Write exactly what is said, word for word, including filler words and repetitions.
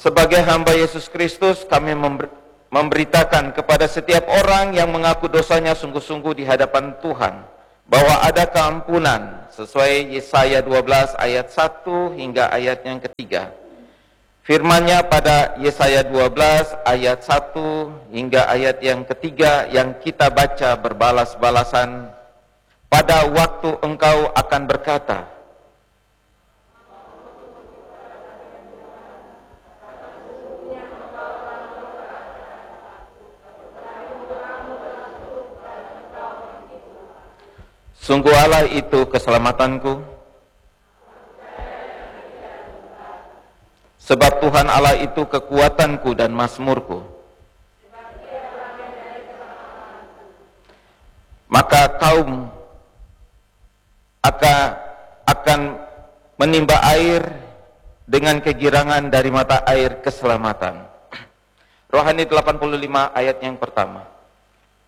Sebagai hamba Yesus Kristus, kami memberitakan kepada setiap orang yang mengaku dosanya sungguh-sungguh di hadapan Tuhan, bahwa ada keampunan sesuai Yesaya dua belas ayat satu hingga ayat yang ketiga. Firman-Nya pada Yesaya dua belas ayat satu hingga ayat yang ketiga yang kita baca berbalas-balasan. Pada waktu engkau akan berkata, sungguh Allah itu keselamatanku, sebab Tuhan Allah itu kekuatanku dan mazmurku. Maka kaum akan, akan menimba air dengan kegirangan dari mata air keselamatan. Rohani delapan puluh lima ayat yang pertama.